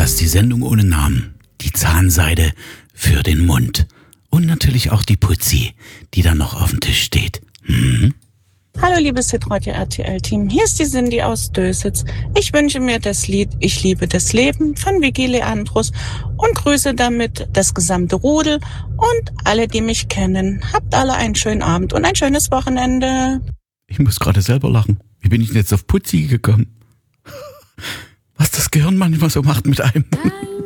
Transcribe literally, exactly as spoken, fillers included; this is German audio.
Das ist die Sendung ohne Namen. Die Zahnseide für den Mund. Und natürlich auch die Putzi, die dann noch auf dem Tisch steht. Mhm. Hallo liebes Hitradio R T L-Team, hier ist die Cindy aus Dösitz. Ich wünsche mir das Lied Ich liebe das Leben von Vicky Leandros und grüße damit das gesamte Rudel und alle, die mich kennen. Habt alle einen schönen Abend und ein schönes Wochenende. Ich muss gerade selber lachen. Wie bin ich denn jetzt auf Putzi gekommen? Was das Gehirn manchmal so macht mit einem.